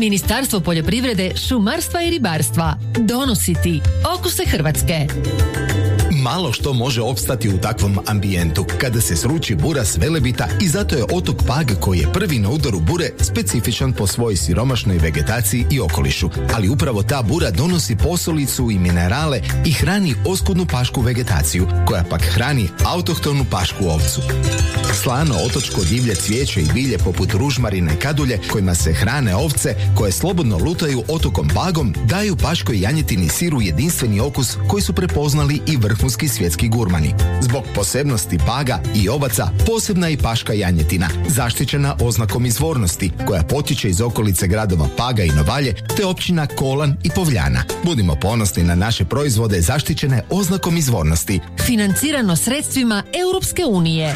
Ministarstvo poljoprivrede, šumarstva i ribarstva donosi ti okuse Hrvatske. Malo što može opstati u takvom ambijentu kada se sruči bura s Velebita i zato je otok Pag, koji je prvi na udaru bure, specifičan po svojoj siromašnoj vegetaciji i okolišu. Ali upravo ta bura donosi posolicu i minerale i hrani oskudnu pašku vegetaciju, koja pak hrani autohtonu pašku ovcu. Slano otočko divlje cvijeće i bilje poput ružmarina i kadulje, kojima se hrane ovce koje slobodno lutaju otokom Pagom, daju paškoj janjetini siru jedinstveni okus koji su prepoznali i vrhunski svjetski gurmani. Zbog posebnosti Paga i ovaca posebna je i paška janjetina, zaštićena oznakom izvornosti, koja potječe iz okolice gradova Paga i Novalje, te općina Kolan i Povljana. Budimo ponosni na naše proizvode zaštićene oznakom izvornosti. Financirano sredstvima Europske unije.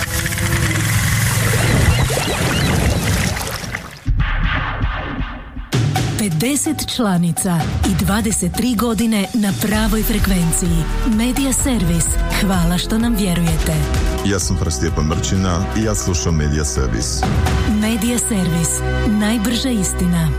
Deset članica i 23 godine na pravoj frekvenciji. Media Servis. Hvala što nam vjerujete. Ja sam Stjepan Mrčina i ja slušam Media Servis. Media Servis. Najbrža istina.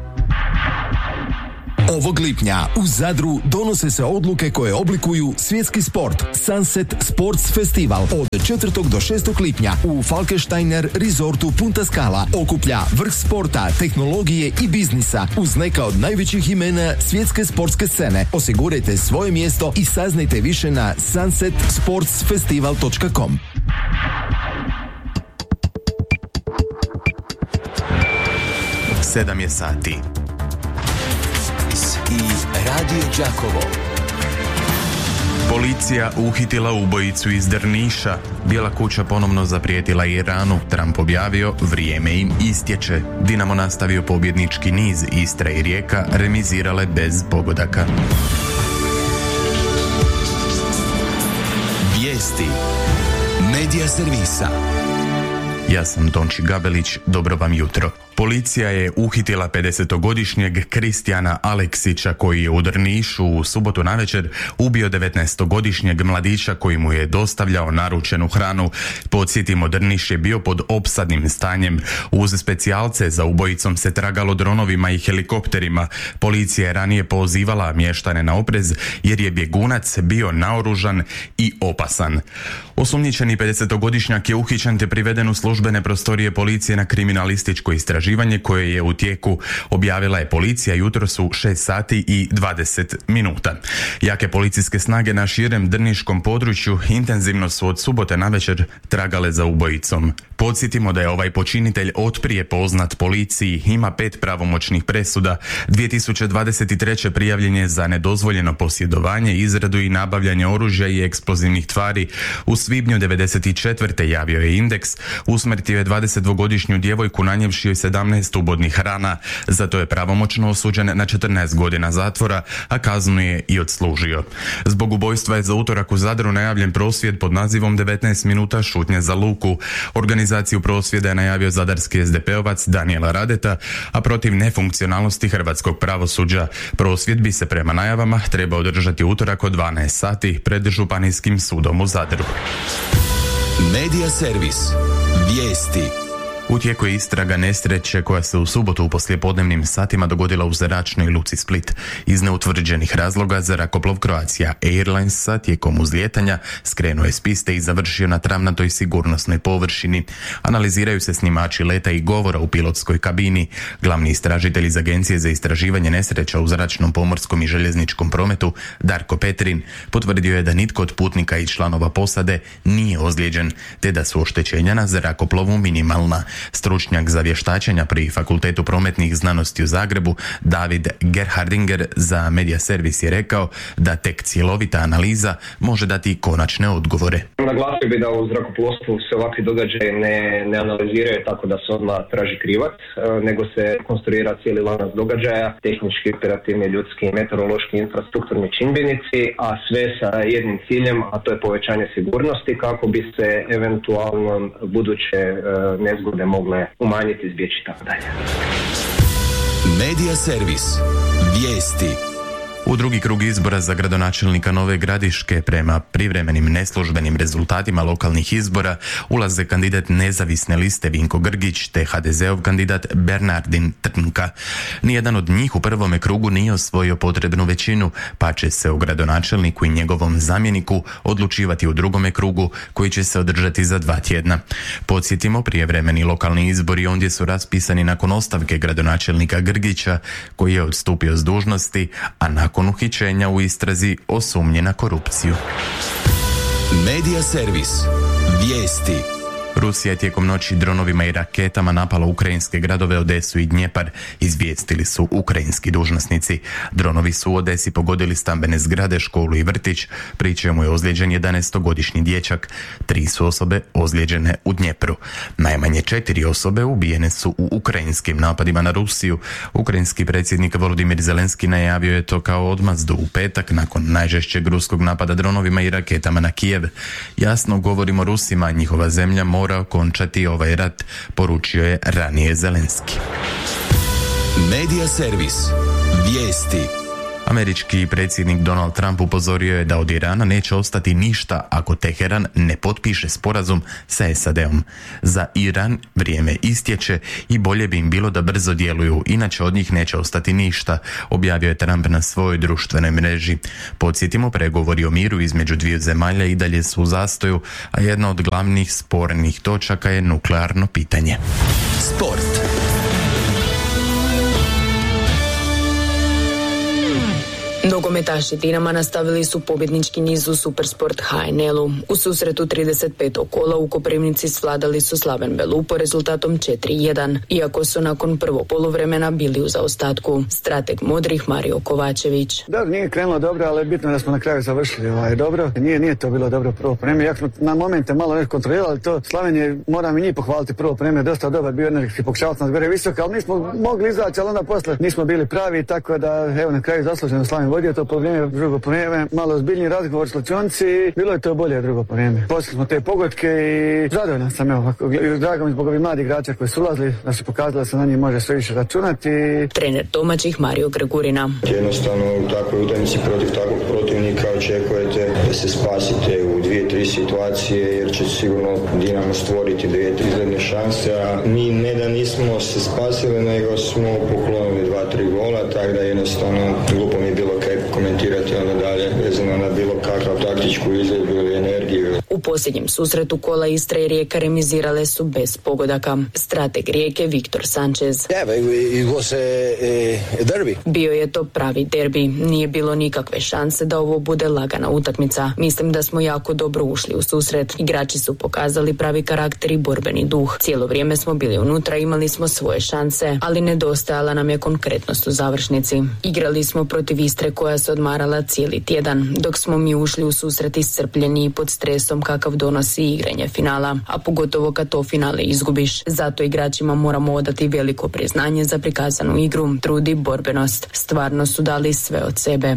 Ovog lipnja u Zadru donose se odluke koje oblikuju svjetski sport. Sunset Sports Festival od 4. do 6. lipnja u Falkensteiner Resortu Punta Scala okuplja vrh sporta, tehnologije i biznisa uz neka od najvećih imena svjetske sportske scene. Osigurajte svoje mjesto i saznajte više na sunsetsportsfestival.com. 7 je sati. I Radio Đakovo. Policija uhitila ubojicu iz Drniša. Bijela kuća ponovno zaprijetila Iranu. Trump objavio vrijeme im istječe. Dinamo nastavio pobjednički niz. Istra i Rijeka remizirale bez pogodaka. Vijesti Medija servisa. Ja sam Tonči Gabelić, dobro vam jutro. Policija je uhitila 50-godišnjeg Kristijana Aleksića koji je u Drnišu u subotu navečer ubio 19-godišnjeg mladića koji mu je dostavljao naručenu hranu. Podsjetimo, Drniš je bio pod opsadnim stanjem. Uz specijalce za ubojicom se tragalo dronovima i helikopterima. Policija je ranije pozivala mještane na oprez jer je bjegunac bio naoružan i opasan. Osumnjičeni 50-godišnjak je uhićen te priveden u službene prostorije policije na kriminalističko istraživanje koje je u tijeku, objavila je policija jutros u 6 sati i 20 minuta. Jake policijske snage na širem drniškom području intenzivno su od subote navečer tragale za ubojicom. Podsjetimo da je ovaj počinitelj otprije poznat policiji, ima 5 pravomoćnih presuda. 2023. prijavljen je za nedozvoljeno posjedovanje, izradu i nabavljanje oružja i eksplozivnih tvari. U svibnju 1994. javio je Indeks, usmrtio je 22-godišnju djevojku nanijevši joj 17 ubodnih rana. Zato je pravomoćno osuđen na 14 godina zatvora, a kaznu je i odslužio. Zbog ubojstva je za utorak u Zadru najavljen prosvjed pod nazivom 19 minuta šutnje za Luku. Organizaciju prosvjeda je najavio zadarski SDP-ovac Danijel Radeta, a protiv nefunkcionalnosti hrvatskog pravosuđa. Prosvjed bi se prema najavama trebao održati utorak od 12 sati pred Županijskim sudom u Zadru. Medija servis. Vijesti. U tijeku je istraga nesreće koja se u subotu u poslijepodnevnim satima dogodila u zračnoj luci Split. Iz neutvrđenih razloga zrakoplov Croatia Airlinesa tijekom uzlijetanja skrenuo je s piste i završio na travnatoj sigurnosnoj površini. Analiziraju se snimači leta i govora u pilotskoj kabini. Glavni istražitelj iz Agencije za istraživanje nesreća u zračnom, pomorskom i željezničkom prometu Darko Petrin potvrdio je da nitko od putnika i članova posade nije ozlijeđen, te da su oštećenja na zrakoplovu minimalna. Stručnjak za vještačenja pri Fakultetu prometnih znanosti u Zagrebu David Gerhardinger za Media Servis je rekao da tek cjelovita analiza može dati konačne odgovore. Naglasio bi da u zrakoplovstvu se ovakvi događaji ne analiziraju tako da se odmah traži krivac, nego se konstruira cijeli lanac događaja, tehnički, operativni, ljudski, meteorološki, infrastrukturni čimbenici, a sve sa jednim ciljem, a to je povećanje sigurnosti kako bi se eventualno buduće nezgode mogle umanjiti, izbjeći tako dalje. Medija servis. Vijesti. U drugi krug izbora za gradonačelnika Nove Gradiške prema privremenim neslužbenim rezultatima lokalnih izbora ulaze kandidat nezavisne liste Vinko Grgić te HDZ-ov kandidat Bernardin Trnka. Nijedan od njih u prvome krugu nije osvojio potrebnu većinu, pa će se o gradonačelniku i njegovom zamjeniku odlučivati u drugome krugu koji će se održati za 2 tjedna. Podsjetimo, prijevremeni lokalni izbori ondje su raspisani nakon ostavke gradonačelnika Grgića koji je odstupio s dužnosti, a nakon uhićenja u istrazi o sumnji na korupciju. Medija servis. Vijesti. Rusija je tijekom noći dronovima i raketama napala ukrajinske gradove Odesu i Dnjepar, izvijestili su ukrajinski dužnosnici. Dronovi su u Odesi pogodili stambene zgrade, školu i vrtić, pri čemu je ozlijeđen 11-godišnji dječak. 3 su osobe ozlijeđene u Dnjepru. Najmanje 4 osobe ubijene su u ukrajinskim napadima na Rusiju. Ukrajinski predsjednik Volodimir Zelenski najavio je to kao odmazdu u petak nakon najžešćeg ruskog napada dronovima i raketama na Kijev. Jasno govorimo Rusima, njihova zemlja mora okončati ovaj rat, poručio je ranije Zelenski. Medija servis. Vijesti. Američki predsjednik Donald Trump upozorio je da od Irana neće ostati ništa ako Teheran ne potpiše sporazum sa SAD-om. Za Iran vrijeme istječe i bolje bi im bilo da brzo djeluju, inače od njih neće ostati ništa, objavio je Trump na svojoj društvenoj mreži. Podsjetimo, pregovori o miru između dviju zemalja i dalje su u zastoju, a jedna od glavnih spornih točaka je nuklearno pitanje. Sport. Nogometaši Dinama nastavili su pobjednički niz u Supersport HNL-u. U susretu 35. kola u Koprivnici svladali su Slaven Belupo rezultatom 4-1, iako su nakon prvog poluvremena bili u zaostatku. Strateg modrih Mario Kovačević. Da, nije krenulo dobro, ali je bitno da smo na kraju završili dobro. Nije to bilo dobro prvo vreme. Jak smo na momente malo nešto kontrolirali to. Slaven je, moram i njih pohvaliti, prvo vreme dosta dobar bio, energetski pokušavao nas gore visoko, ali nismo mogli izaći, ali onda posle nismo bili pravi, tako da evo na kraju zasluženo Slaven vodio to po vrijeme, drugo po vrijeme, malo ozbiljniji razgovor s Lačonci, bilo je to bolje drugo po vrijeme. Poslali smo te pogodke i zadovoljan sam, evo, drago mi zbog ovih mladih igrača koji su ulazili, da se pokazali da se na njih može sve više računati. Trener domaćih Mario Gregurina. Jednostavno u takvoj utakmici protiv takvog protivnika očekujete da se spasite u 2-3 situacije, jer će sigurno Dinamo stvoriti 2-3 izgledne šanse, a mi ne da nismo se spasili, nego smo poklonili 2-3 gola, tako da jednostavno glupo mi je bilo komentirati onda dalje vezano na bilo kakav taktičku izvedbu ili energiju. U posljednjem susretu kola Istra i Rijeka remizirale su bez pogodaka. Strateg Rijeke Viktor Sanchez. Bio je to pravi derbi. Nije bilo nikakve šanse da ovo bude lagana utakmica. Mislim da smo jako dobro ušli u susret. Igrači su pokazali pravi karakter i borbeni duh. Cijelo vrijeme smo bili unutra, imali smo svoje šanse, ali nedostajala nam je konkretnost u završnici. Igrali smo protiv Istre koja se odmarala cijeli tjedan, dok smo mi ušli u susret iscrpljeni i pod stresom kakav donosi igranje finala, a pogotovo kad to finale izgubiš. Zato igračima moramo odati veliko priznanje za prikazanu igru, trud i borbenost. Stvarno su dali sve od sebe.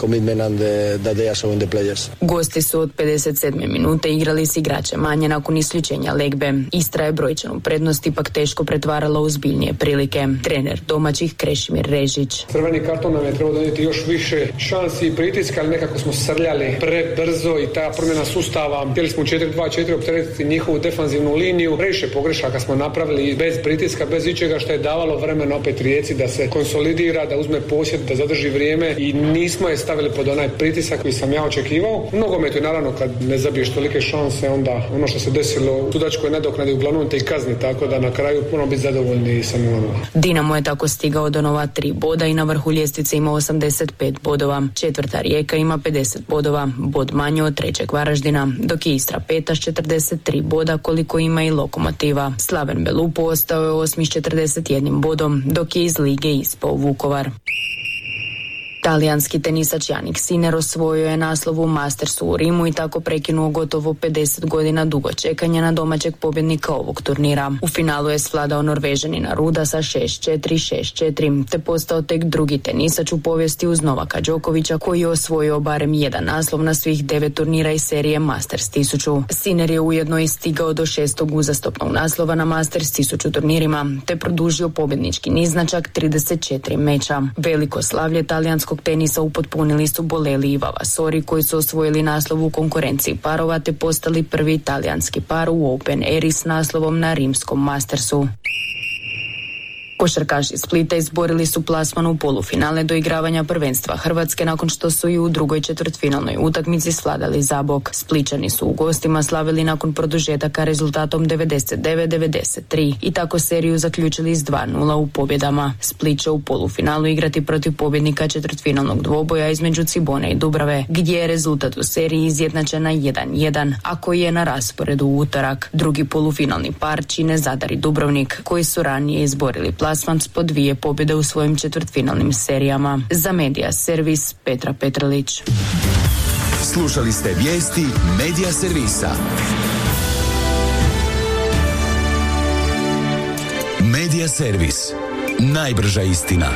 Gosti su od 57. minute igrali s igrače manje nakon isključenja Legbe. Istra je brojčanu prednost ipak teško pretvarala u zbiljnije prilike. Trener domaćih Krešimir Režić. Crveni karton nam je trebao donijeti još više šansi i pritiska, ali nekako smo srljali prebrzo i ta promjena sustava. Htjeli smo 4-2-4 opteretiti njihovu defanzivnu liniju. Previše pogrešaka smo napravili bez pritiska, bez ičega, što je davalo vremena opet Rijeci da se konsolidira, da uzme posjed, da zadrži vrijeme i nismo je stavili pod onaj pritisak koji sam ja očekivao. U nogometu je naravno kad ne zabiješ tolike šanse, onda ono što se desilo u sudačkoj nadoknadi uglavnom te i kazni, tako da na kraju moramo biti zadovoljni sa 0-0. Dinamo je tako stigao do nova 3 boda i na vrhu ljestvice ima 85 bodova. Četvrta Rijeka ima 50 bodova, bod manje od trećeg Varaždina, dok je Istra peta s 43 boda koliko ima i Lokomotiva. Slaven Belupo ostao je 8 s 41 bodom, dok je iz lige ispao Vukovar. Talijanski tenisač Jannik Sinner osvojio je naslov u Mastersu u Rimu i tako prekinuo gotovo 50 godina dugo čekanja na domaćeg pobjednika ovog turnira. U finalu je svladao Norvežanina Ruda sa 6-4, 6-4, te postao tek drugi tenisač u povijesti uz Novaka Đokovića koji je osvojio barem jedan naslov na svih 9 turnira iz serije Masters 1000. Sinner je ujedno i stigao do 6. uzastopnog naslova na Masters 1000 turnirima, te produžio pobjednički niz na čak 34 meča. Veliko slavlje talijanskog ženskog tenisa upotpunili su Bolelli i Vavasori koji su osvojili naslov u konkurenciji parova te postali prvi italijanski par u Open Eri s naslovom na rimskom Mastersu. Košarkaši Splita izborili su plasman u polufinale do igravanja prvenstva Hrvatske nakon što su i u drugoj četvrtfinalnoj utakmici svladali Zabok. Splićani su u gostima slavili nakon produžetaka rezultatom 99-93 i tako seriju zaključili s 2-0 u pobjedama. Split će u polufinalu igrati protiv pobjednika četvrtfinalnog dvoboja između Cibone i Dubrave, gdje je rezultat u seriji izjednačen na 1-1, a koji je na rasporedu u utorak. Drugi polufinalni par čine Zadar i Dubrovnik, koji su ranije izborili plasman s po 2 pobjede u svojim četvrtfinalnim serijama. Za Medija Servis, Petra Petrlić. Slušali ste vijesti Medija Servisa. Medija Servis. Najbrža istina.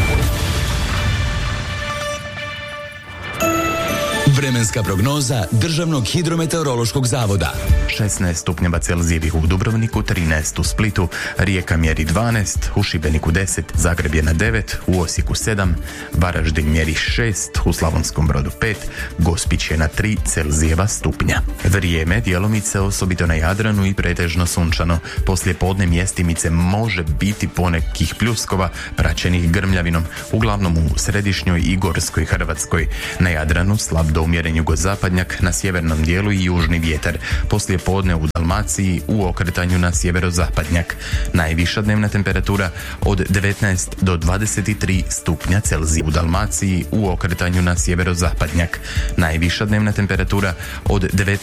Vremenska prognoza Državnog hidrometeorološkog zavoda. 16 stupnjeva Celzijevih u Dubrovniku, 13 u Splitu, Rijeka mjeri 12, u Šibeniku 10, Zagreb je na 9, u Osijeku 7, Varaždin mjeri 6, u Slavonskom Brodu 5, Gospić je na 3 Celzijeva stupnja. Vrijeme djelomice osobito na Jadranu i pretežno sunčano. Poslije podne mjestimice može biti ponekih pljuskova praćenih grmljavinom, uglavnom u središnjoj i gorskoj Hrvatskoj. Na Jadranu slab do umjeren jugozapadnjak, na sjevernom dijelu i južni vjetar. Poslije podne u Dalmaciji u okretanju na sjeverozapadnjak. Najviša dnevna temperatura od 19 do 23 stupnja Celzija. U Dalmaciji u okretanju na sjeverozapadnjak. Najviša dnevna temperatura od 19